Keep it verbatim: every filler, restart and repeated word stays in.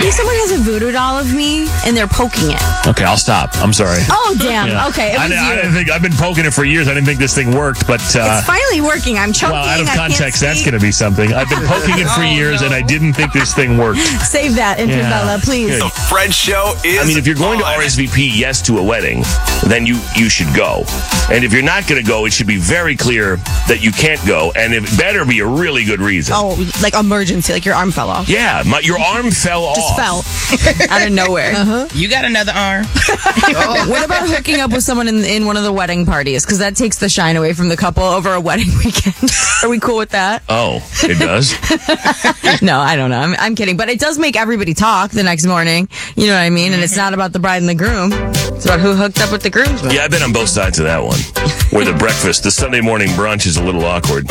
think someone has a voodoo doll of me, and they're poking it. Okay, I'll stop. I'm sorry. Oh, damn. Yeah. Okay, it was I, you. I didn't think, I've been poking it for years. I didn't think this thing worked, but... Uh, it's finally working. I'm choking. Well, out of I can't context, that's speak. going to be something. I've been poking it for Oh, years, no. and I didn't think this thing worked. Save that, Intervella, Yeah. please. Good. The Fred Show is I mean, if you're going to on. R S V P yes to a wedding, then you, you should go. And if you're not going to go, it should be very clear that you can't go, and it better be a really good reason. Oh, like emergency, like your arm fell off. Yeah, my, your arm fell Just off. fell out of nowhere. Uh-huh. You got another arm. What about hooking up with someone in, in one of the wedding parties? Because that takes the shine away from the couple over a wedding weekend. Are we cool with that? Oh, it does? No, I don't know. I'm, I'm kidding. But it does make everybody talk the next morning. You know what I mean? And it's not about the bride and the groom. It's about who hooked up with the groomsmen. Yeah, I've been on both sides of that one. Where the breakfast, the Sunday morning brunch is a little awkward.